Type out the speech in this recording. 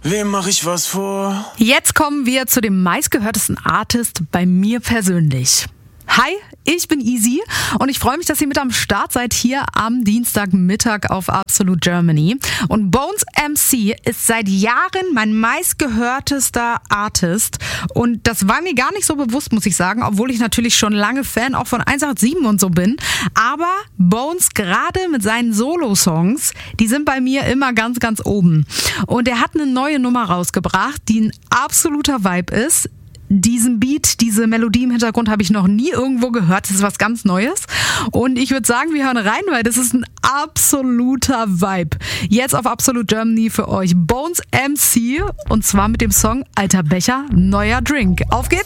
Wem mach ich was vor? Jetzt kommen wir zu dem meistgehörtesten Artist bei mir persönlich. Hi, ich bin Easy und ich freue mich, dass ihr mit am Start seid hier am Dienstagmittag auf Absolute Germany. Und Bones MC ist seit Jahren mein meistgehörtester Artist und das war mir gar nicht so bewusst, muss ich sagen, obwohl ich natürlich schon lange Fan auch von 187 und so bin. Aber Bones, gerade mit seinen Solo-Songs, die sind bei mir immer ganz, ganz oben. Und er hat eine neue Nummer rausgebracht, die ein absoluter Vibe ist. Diesen Beat, diese Melodie im Hintergrund habe ich noch nie irgendwo gehört. Das ist was ganz Neues. Und ich würde sagen, wir hören rein, weil das ist ein absoluter Vibe. Jetzt auf Absolute Germany für euch Bones MC und zwar mit dem Song Alter Becher, neuer Drink. Auf geht's!